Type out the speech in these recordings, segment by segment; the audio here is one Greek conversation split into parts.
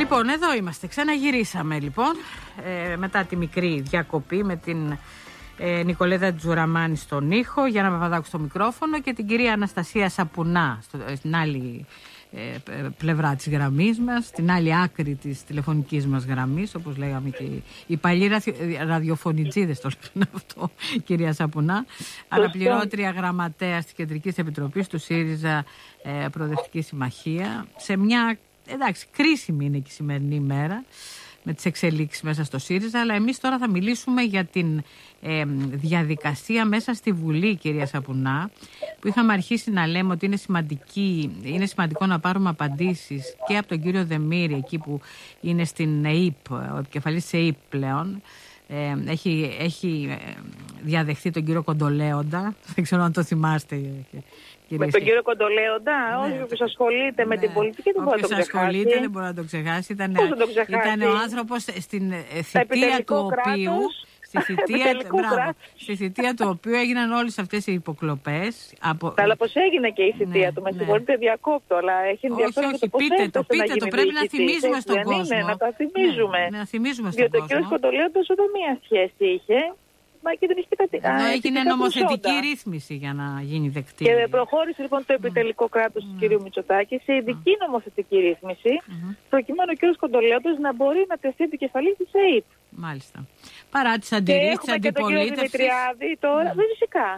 Λοιπόν, εδώ είμαστε. Ξαναγυρίσαμε λοιπόν μετά τη μικρή διακοπή με την Νικολέτα Τζουραμάνη στον ήχο, Γιάννα Παπαδάκου στο μικρόφωνο και την κυρία Αναστασία Σαπουνά στην άλλη πλευρά της γραμμής μας, στην άλλη άκρη της τηλεφωνικής μας γραμμής, όπως λέγαμε και οι παλιοί ραδιοφωνιτζίδες το λένε αυτό, κυρία Σαπουνά, αναπληρώτρια γραμματέα της Κεντρικής Επιτροπής του ΣΥΡΙΖΑ Προοδευτική Συμμαχία, σε μια κρίσιμη είναι και η σημερινή ημέρα με τις εξελίξεις μέσα στο ΣΥΡΙΖΑ, αλλά εμείς τώρα θα μιλήσουμε για την διαδικασία μέσα στη Βουλή, κυρία Σαπουνά, που είχαμε αρχίσει να λέμε ότι είναι σημαντικό να πάρουμε απαντήσεις και από τον κύριο Δεμήρη, εκεί που είναι στην ΕΙΠ, ο επικεφαλής της ΕΙΠ πλέον. Έχει διαδεχθεί τον κύριο Κοντολέοντα, δεν ξέρω αν το θυμάστε. Με τον κύριο Κοντολέοντα, όποιος ασχολείται με την πολιτική δεν μπορεί να το ξεχάσει. Όποιος ασχολείται δεν μπορεί να το ξεχάσει. Ήταν ο άνθρωπος στην θητεία του οποίου... Στη θητεία του οποίου έγιναν όλες αυτές οι υποκλοπές. Αλλά πώς έγινε και η θητεία του, με συγχωρείτε διακόπτω, αλλά έχει ενδιαφέρον όχι, πείτε το, πρέπει να θυμίζουμε στον κόσμο. Να τα θυμίζουμε. Να θυμίζουμε στον κόσμο. Γιατί ο κύριος Κοντολέοντας ούτε μία σχέση είχε. Και δεν είχε κάτι. Εδώ έγινε νομοθετική ρύθμιση για να γίνει δεκτή. Και προχώρησε λοιπόν το επιτελικό κράτος του κ. Μητσοτάκη σε ειδική νομοθετική ρύθμιση, προκειμένου ο κ. Κοντολέοντας να μπορεί να τεθεί επικεφαλής της ΕΙΠ. Μάλιστα. Παρά τις αντιρρήσεις της αντιπολίτευσης. Και τον κ. Δημητριάδη τώρα, φυσικά.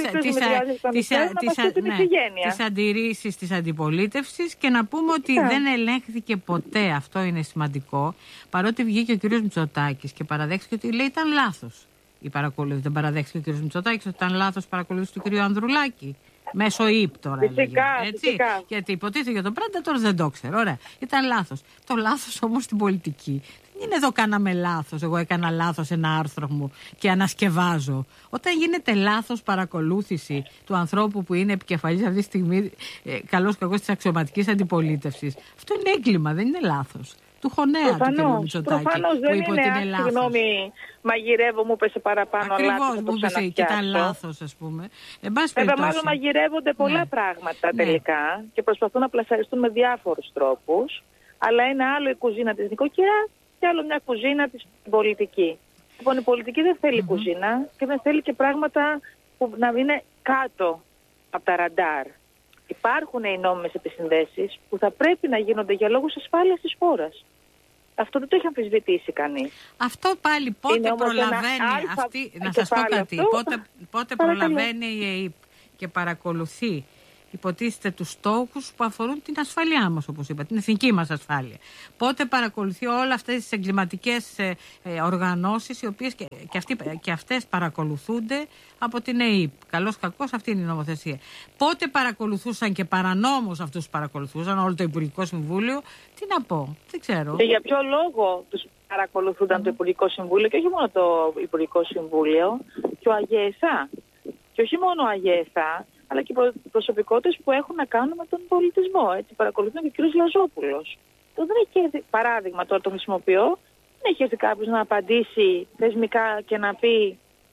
Τις αντιρρήσεις της αντιπολίτευσης και να πούμε ότι δεν ελέγχθηκε ποτέ, αυτό είναι σημαντικό, παρότι βγήκε ο κ. Μητσοτάκης και παραδέχθηκε ότι λέει ήταν λάθος. Η παρακολούθηση. Δεν παραδέχθηκε ο κ. Μητσοτάκης ότι ήταν λάθος παρακολούθηση του κ. Ανδρουλάκη. Μέσω ΙΠ τώρα. Φυσικά. Γιατί υποτίθεται για τον Predator δεν το ξέρω. Ωραία. Ήταν λάθος. Το λάθος όμως στην πολιτική. Δεν είναι εδώ κάναμε λάθος. Εγώ έκανα λάθος ένα άρθρο μου και ανασκευάζω. Όταν γίνεται λάθος παρακολούθηση του ανθρώπου που είναι επικεφαλής αυτή τη στιγμή, καλώς κακώς της αξιωματικής αντιπολίτευσης, αυτό είναι έγκλημα, δεν είναι λάθος. Του χωνέα του κ. Μητσοτάκη. Προφανώς δεν είναι, συγγνώμη, μαγειρεύω, μου πέσε παραπάνω. Ακριβώς, μου πέσε και ήταν λάθος, ας πούμε. Βέβαια, μάλλον μαγειρεύονται πολλά πράγματα τελικά και προσπαθούν να πλασαριστούν με διάφορους τρόπους. Αλλά είναι άλλο η κουζίνα της νοικοκυρά και άλλο μια κουζίνα της πολιτική. Λοιπόν, η πολιτική δεν θέλει κουζίνα και δεν θέλει και πράγματα που να είναι κάτω από τα ραντάρ. Υπάρχουν οι νόμιμες επισυνδέσεις που θα πρέπει να γίνονται για λόγους ασφάλειας της χώρας. Αυτό δεν το έχει αμφισβητήσει κανείς. Αυτό πάλι πότε προλαβαίνει να σας πω κάτι. Πότε προλαβαίνει η ΕΕΠ και παρακολουθεί, υποτίθεται, τους στόχους που αφορούν την ασφαλειά μας, όπως είπα, την εθνική μας ασφάλεια. Πότε παρακολουθεί όλα αυτές τις εγκληματικές οργανώσεις, οι οποίες και αυτές παρακολουθούνται από την ΕΕΠ. Καλώς κακώς αυτή είναι η νομοθεσία. Πότε παρακολουθούσαν και παρανόμως αυτούς που παρακολουθούσαν, όλο το Υπουργικό Συμβούλιο. Τι να πω, δεν ξέρω. Και για ποιο λόγο τους παρακολουθούνταν το Υπουργικό Συμβούλιο και όχι μόνο το Υπουργικό Συμβούλιο, και ο ΑΓΕΣΑ. Και όχι μόνο ο ΑΓΕΣΑ, αλλά και προσωπικότητες που έχουν να κάνουν με τον πολιτισμό. Έτσι, παρακολουθούν και ο κ. Λαζόπουλος. Δεν έχει έρθει, παράδειγμα, τώρα το χρησιμοποιώ, δεν έχει έρθει κάποιος να απαντήσει θεσμικά και να πει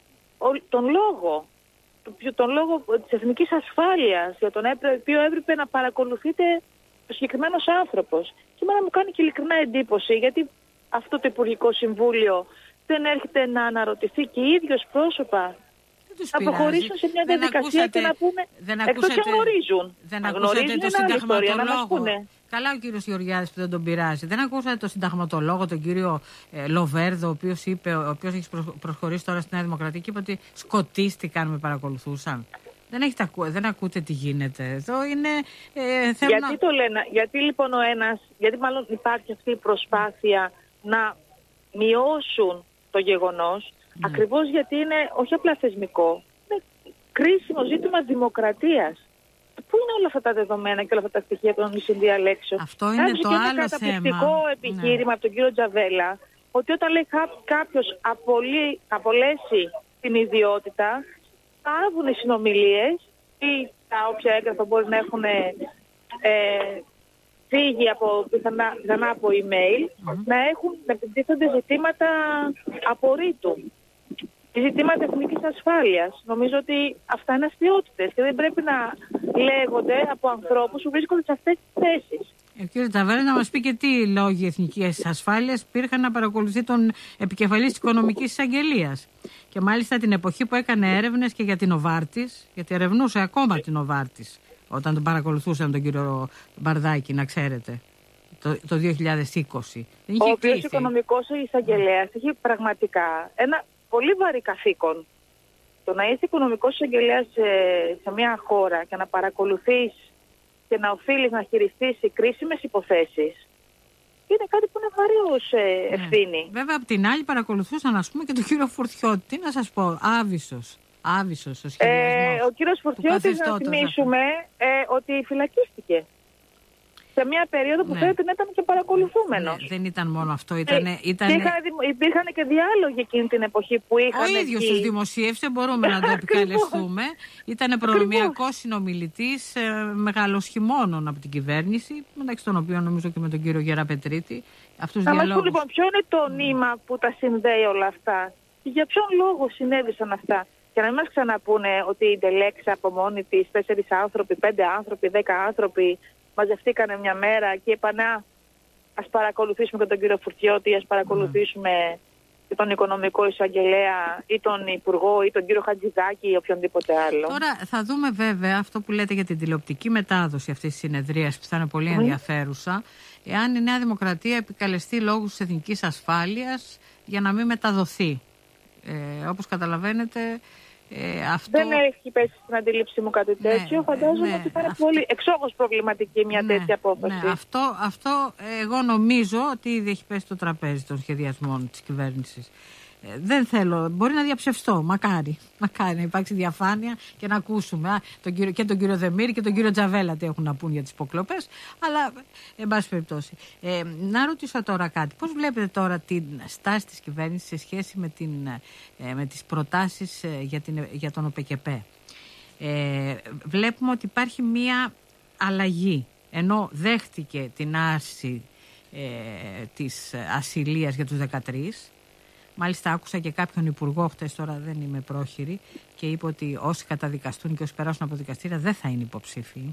τον λόγο της εθνικής ασφάλειας, για τον οποίο έπρεπε να παρακολουθείτε ο συγκεκριμένος άνθρωπος. Και εμένα μου κάνει και ειλικρινά εντύπωση, γιατί αυτό το Υπουργικό Συμβούλιο δεν έρχεται να αναρωτηθεί και οι ίδιos πρόσωπα να προχωρήσουν σε μια διαδικασία και να πούμε εκτός και γνωρίζουν. Δεν ακούσατε το συνταγματολόγο. Καλά ο κύριος Γεωργιάδης που δεν τον πειράζει. Δεν ακούσατε το συνταγματολόγο, τον κύριο Λοβέρδο, ο οποίος έχει προσχωρήσει τώρα στη Νέα Δημοκρατία και είπε ότι σκοτίστηκαν, με παρακολουθούσαν. Δεν ακούτε τι γίνεται. Εδώ είναι γιατί το λένε, γιατί μάλλον υπάρχει αυτή η προσπάθεια να μειώσουν το γεγονός, ακριβώς γιατί είναι όχι απλά θεσμικό, είναι κρίσιμο ζήτημα δημοκρατίας. Πού είναι όλα αυτά τα δεδομένα και όλα αυτά τα στοιχεία των συνδιαλέξεων? Αυτό είναι το άλλο θέμα. Ένα καταπληκτικό επιχείρημα από τον κύριο Τζαβέλα, ότι όταν λέει κάποιος απολέσει την ιδιότητα, πάρουν οι συνομιλίες ή τα όποια έγγραφα μπορεί να έχουν φύγει πιθανά από email, να επιτίθενται ζητήματα απορρίτου, ζητήματα εθνικής ασφάλειας. Νομίζω ότι αυτά είναι αστιότητες και δεν πρέπει να λέγονται από ανθρώπους που βρίσκονται σε αυτές τις θέσεις. Ο κ. Τζαβέλα να μας πει και τι λόγοι εθνικής ασφάλειας υπήρχαν να παρακολουθεί τον επικεφαλής της Οικονομικής Εισαγγελίας. Και μάλιστα την εποχή που έκανε έρευνες και για την Νοβάρτις, γιατί ερευνούσε ακόμα την Νοβάρτις όταν τον παρακολουθούσαν τον κύριο Μπαρδάκη, να ξέρετε, το 2020. Ο οποίος Οικονομικός Εισαγγελέας έχει πραγματικά ένα πολύ βαρύ καθήκον. Το να είσαι Οικονομικός Εισαγγελέας σε μια χώρα και να παρακολουθείς και να οφείλεις να χειριστείς κρίσιμες υποθέσεις, είναι κάτι που είναι βαρύ ως ευθύνη. Βέβαια, απ' την άλλη παρακολουθούσαν, ας πούμε, και τον κύριο Φουρτιώτη. Τι να σας πω, άβυσος ο σχεδιασμός. Ο κύριος Φουρτιώτης, να θυμίσουμε ότι φυλακίστηκε σε μια περίοδο που πρέπει να ήταν και παρακολουθούμενος. Ναι, δεν ήταν μόνο αυτό. Υπήρχαν και διάλογοι εκείνη την εποχή που είχαν. Ο ίδιος τους δημοσίευσε, μπορούμε να το επικαλεστούμε. Ήταν προνομιακός συνομιλητής μεγαλοσχημόνων από την κυβέρνηση, μεταξύ των οποίων νομίζω και με τον κύριο Γεραπετρίτη. Να μας πούν λοιπόν ποιο είναι το νήμα που τα συνδέει όλα αυτά και για ποιον λόγο συνέβησαν αυτά. Και να μην μας ξαναπούνε ότι η Ντελέξα από μόνη της, 4 άνθρωποι, 5 άνθρωποι, 10 άνθρωποι μαζευτήκανε μια μέρα και είπαν ας παρακολουθήσουμε και τον κύριο Φουρτιώτη, ας παρακολουθήσουμε και τον Οικονομικό Εισαγγελέα ή τον Υπουργό ή τον κύριο Χατζηδάκη ή οποιονδήποτε άλλο. Τώρα θα δούμε βέβαια αυτό που λέτε για την τηλεοπτική μετάδοση αυτής της συνεδρίας που θα είναι πολύ ενδιαφέρουσα, εάν η Νέα Δημοκρατία επικαλεστεί λόγους της εθνικής ασφάλειας για να μην μεταδοθεί. Όπως καταλαβαίνετε, αυτό... Δεν έχει πέσει στην αντίληψή μου κάτι τέτοιο. Φαντάζομαι ότι θα είναι πολύ εξόχως προβληματική μια τέτοια απόφαση. Ναι, αυτό εγώ νομίζω ότι ήδη έχει πέσει στο τραπέζι των σχεδιασμών της κυβέρνησης. Δεν θέλω, μπορεί να διαψευστώ, μακάρι να υπάρξει διαφάνεια και να ακούσουμε και τον κύριο Δεμήρη και τον κύριο Τζαβέλα τι έχουν να πούν για τις υποκλοπές, αλλά εν πάση περιπτώσει. Να ρωτήσω τώρα κάτι, πώς βλέπετε τώρα την στάση της κυβέρνησης σε σχέση με τις προτάσεις για τον ΟΠΕΚΕΠΕ. Βλέπουμε ότι υπάρχει μία αλλαγή, ενώ δέχτηκε την άρση της ασυλίας για τους 13. Μάλιστα άκουσα και κάποιον υπουργό χτες, τώρα δεν είμαι πρόχειρη, και είπε ότι όσοι καταδικαστούν και όσοι περάσουν από δικαστήρια δεν θα είναι υποψήφιοι.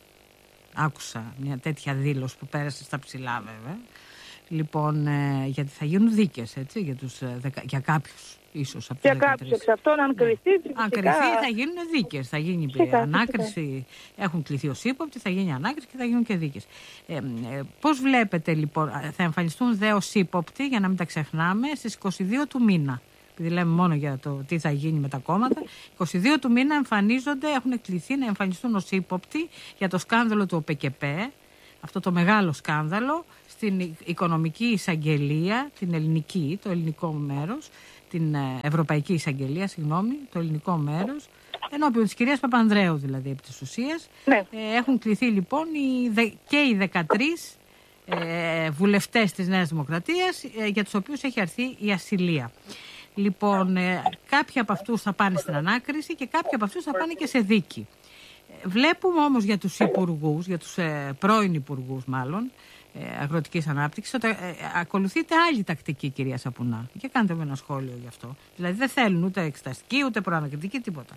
Άκουσα μια τέτοια δήλωση που πέρασε στα ψηλά βέβαια. Λοιπόν, γιατί θα γίνουν δίκες, έτσι, για κάποιους ίσως από τους 13. Για κάποιους εξ αυτών, αν κρυφτεί, αν κρυφτεί θα γίνουν δίκες, θα γίνει ανάκριση, έχουν κληθεί ως ύποπτοι, θα γίνει ανάκριση και θα γίνουν και δίκες. Πώς βλέπετε λοιπόν, θα εμφανιστούν δε ως ύποπτοι, για να μην τα ξεχνάμε, στις 22 του μήνα. Επειδή λέμε μόνο για το τι θα γίνει με τα κόμματα, 22 του μήνα έχουν κληθεί να εμφανιστούν ως ύποπτοι για το σκάνδαλο του ΟΠΕΚΕΠΕ, αυτό το μεγάλο σκάνδαλο, στην Οικονομική Εισαγγελία, την ελληνική, το ελληνικό μέρος, την Ευρωπαϊκή Εισαγγελία, το ελληνικό μέρος, ενώπιον της κυρίας Παπανδρέου δηλαδή επί της ουσίας. Ναι. Έχουν κληθεί λοιπόν και οι 13 βουλευτές της Νέας Δημοκρατίας, για τους οποίους έχει αρθεί η ασυλία. Λοιπόν, κάποιοι από αυτούς θα πάνε στην ανάκριση και κάποιοι από αυτούς θα πάνε και σε δίκη. Βλέπουμε όμως για τους υπουργούς, για τους πρώην υπουργούς μάλλον, αγροτικής ανάπτυξης, ότι ακολουθείται άλλη τακτική, κυρία Σαπουνά. Και κάντε με ένα σχόλιο γι' αυτό. Δηλαδή δεν θέλουν ούτε εξεταστική, ούτε προανακριτική, τίποτα.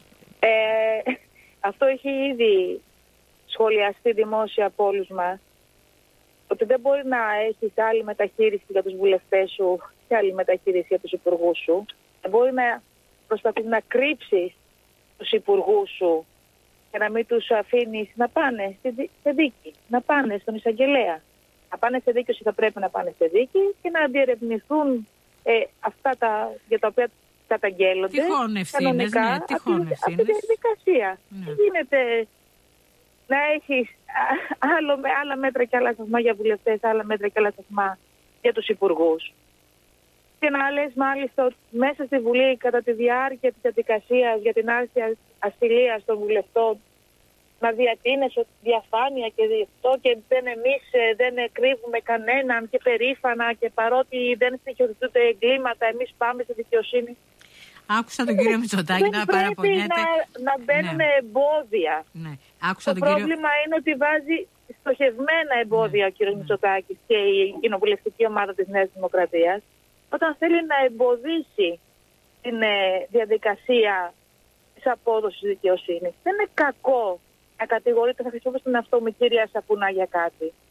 Αυτό έχει ήδη σχολιαστεί δημόσια από όλους μας. Ότι δεν μπορεί να έχεις άλλη μεταχείριση για τους βουλευτές σου και άλλη μεταχείριση για τους υπουργούς σου. Δεν μπορεί να προσπαθείς να κρύψεις τους υπουργούς σου και να μην τους αφήνεις να πάνε σε δίκη, να πάνε στον εισαγγελέα. Να πάνε σε δίκη όσοι θα πρέπει να πάνε σε δίκη και να διερευνηθούν αυτά για τα οποία καταγγέλλονται. Τυχόν ευθύνες, ναι, τυχόν ευθύνες. Αυτή τη διαδικασία. Ναι. Δεν γίνεται να έχεις άλλα μέτρα και άλλα σταθμά για βουλευτές, άλλα μέτρα και άλλα σταθμά για τους υπουργούς. Και να λες μάλιστα ότι μέσα στη Βουλή κατά τη διάρκεια της διαδικασίας για την άρση ασυλίας των βουλευτών να διατείνεις ότι διαφάνεια και αυτό και εμείς δεν κρύβουμε κανέναν και περήφανα και παρότι δεν στοιχειοθετούνται εγκλήματα εμείς πάμε στη δικαιοσύνη. Άκουσα τον κύριο Μητσοτάκη να παραπονιέται. Να μπαίνουν εμπόδια. Ναι. Το πρόβλημα είναι ότι βάζει στοχευμένα εμπόδια ο κύριος Μητσοτάκης και η κοινοβουλευτική ομάδα της Νέας Δημοκρατίας όταν θέλει να εμποδίσει την διαδικασία της απόδοσης δικαιοσύνης. Δεν είναι κακό να κατηγορείται, θα χρησιμοποιήσω τον εαυτό μου, κυρία Σαπουνά, για κάτι.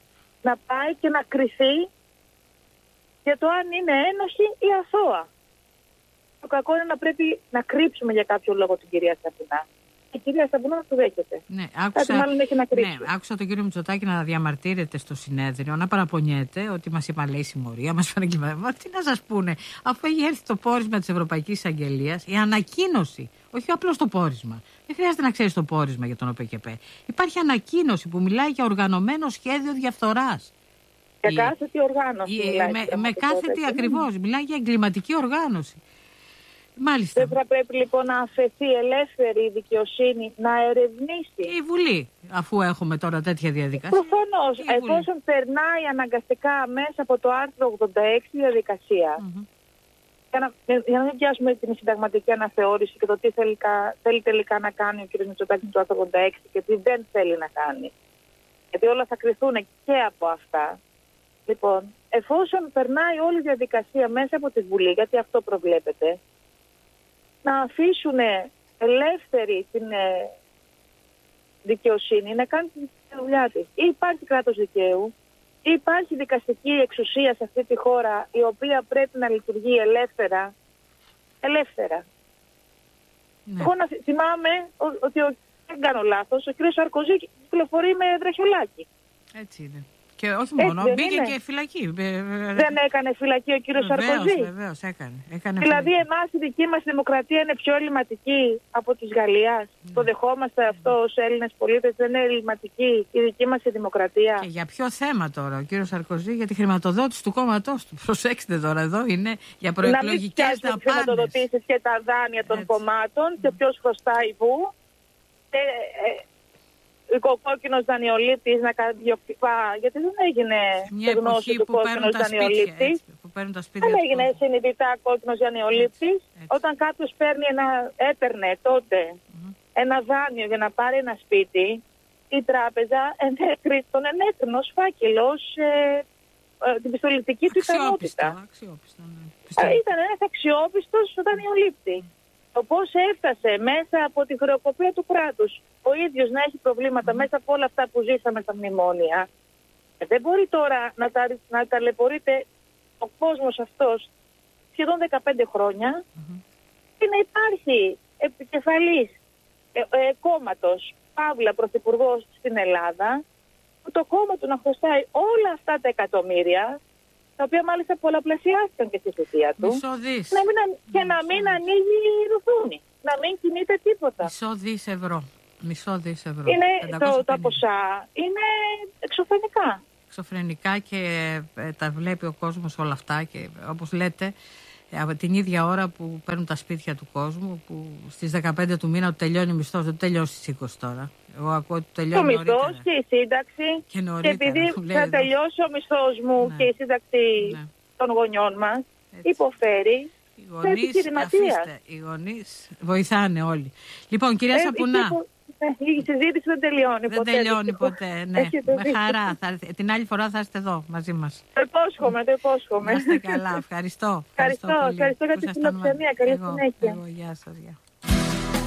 να πάει και να κριθεί για το αν είναι ένοχη ή αθώα. Το κακό είναι να πρέπει να κρύψουμε για κάποιο λόγο την κυρία Σαπουνά. Η κυρία Σαπουνά το δέχεται. Ναι, άκουσα τον κύριο Μητσοτάκη να διαμαρτύρεται στο συνέδριο, να παραπονιέται ότι μας είπαν, λέει, συμμορία, μας είπαν εγκληματικά. Τι να σας πούνε, αφού έχει έρθει το πόρισμα της Ευρωπαϊκής Εισαγγελίας, η ανακοίνωση, όχι απλώς το πόρισμα. Δεν χρειάζεται να ξέρεις το πόρισμα για τον ΟΠΚΠ. Υπάρχει ανακοίνωση που μιλάει για οργανωμένο σχέδιο διαφθοράς. Για κάθετη οργάνωση. Με κάθετη ακριβώς. Μιλάει για εγκληματική οργάνωση. Μάλιστα. Δεν θα πρέπει λοιπόν να αφαιθεί ελεύθερη η δικαιοσύνη να ερευνήσει. Και η Βουλή, αφού έχουμε τώρα τέτοια διαδικασία. Προφανώς, εφόσον περνάει αναγκαστικά μέσα από το άρθρο 86 διαδικασία, για να μην πιάσουμε την συνταγματική αναθεώρηση και το τι θέλει τελικά να κάνει ο κ. Μητσοτάκης το άρθρο 86 και τι δεν θέλει να κάνει. Γιατί όλα θα κριθούν και από αυτά. Λοιπόν, εφόσον περνάει όλη η διαδικασία μέσα από τη Βουλή, γιατί αυτό προβλέπεται, να αφήσουν ελεύθερη την δικαιοσύνη να κάνει τη δουλειά της. Ή υπάρχει κράτος δικαίου, ή υπάρχει δικαστική εξουσία σε αυτή τη χώρα η οποία πρέπει να λειτουργεί ελεύθερα. Ναι. Εγώ να θυμάμαι ότι δεν κάνω λάθος, ο κ. Σαρκοζή κυκλοφορεί με βραχιολάκι. Έτσι είναι. Και όχι μόνο, μπήκε και φυλακή. Δεν έκανε φυλακή ο κύριος Σαρκοζή. Βεβαίως, έκανε δηλαδή εμάς η δική μας δημοκρατία είναι πιο ελληματική από της Γαλλίας. Το δεχόμαστε αυτό ως Έλληνες πολίτες, δεν είναι ελληματική η δική μας η δημοκρατία. Και για ποιο θέμα τώρα ο κύριος Σαρκοζή, για τη χρηματοδότηση του κόμματός του. Προσέξτε τώρα, εδώ είναι για προεκλογικές δαπάνες. Να μην χρηματοδοτήσεις και τα δάνεια των κομμάτων και ποιος χρωστάει πού. Ο κόκκινος δανειολήπτης να διοκτυπά, γιατί δεν έγινε γνώση του κόκκινος δανειολήπτης. Δεν έγινε συνειδητά κόκκινος δανειολήπτης. Όταν κάποιος έπαιρνε τότε ένα δάνειο για να πάρει ένα σπίτι, η τράπεζα τον ενέκρινε ως φάκελος την πιστοληπτική του ικανότητα. Ήταν ένας αξιόπιστος δανειολήπτης. Το πώς έφτασε μέσα από τη χρεοκοπία του κράτους ο ίδιος να έχει προβλήματα μέσα από όλα αυτά που ζήσαμε στα μνημόνια. Δεν μπορεί τώρα να ταλαιπωρείται ο κόσμος αυτός σχεδόν 15 χρόνια και να υπάρχει επικεφαλής κόμματος, παύλα πρωθυπουργός στην Ελλάδα, που το κόμμα του να χρωστάει όλα αυτά τα εκατομμύρια, τα οποία μάλιστα πολλαπλασιάστηκαν και στη θητεία του, και να μην ανοίγει η ρουθούνη, να μην κινείται τίποτα. Μισό δις ευρώ. Τα ποσά είναι εξωφρενικά. Εξωφρενικά και τα βλέπει ο κόσμος όλα αυτά και όπως λέτε, από την ίδια ώρα που παίρνουν τα σπίτια του κόσμου, που στις 15 του μήνα του τελειώνει ο μισθός, δεν τελειώσει στις 20 τώρα. Εγώ ακούω ότι τελειώνει νωρίτερα. Ο μισθός και η σύνταξη. Και επειδή θα τελειώσει ο μισθός μου και η σύνταξη των γονιών μας, υποφέρει. Οι γονείς βοηθάνε όλοι. Λοιπόν, κυρία Σαπουνά. Η συζήτηση δεν τελειώνει ποτέ. Δεν τελειώνει ποτέ, ναι. Με χαρά. Την άλλη φορά θα είστε εδώ μαζί μας. Το υπόσχομαι. Να είστε καλά. Ευχαριστώ. Ευχαριστώ για τη φιλοξενία. Καλή συνέχεια. Γεια σας.